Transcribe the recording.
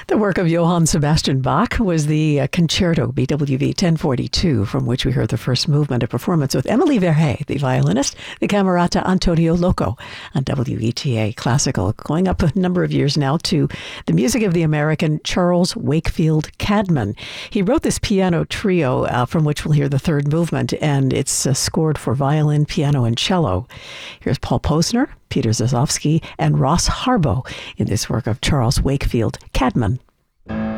The work of Johann Sebastian Bach was the Concerto BWV 1042, from which we heard the first movement, a performance with Emily Verhey, the violinist, the Camerata Antonio Loco on WETA Classical, going up a number of years now to the music of the American Charles Wakefield Cadman. He wrote this piano trio, from which we'll hear the third movement, and it's scored for violin, piano, and cello. Here's Paul Posner, Peter Zasowski, and Ross Harbo in this work of Charles Wakefield Cadman.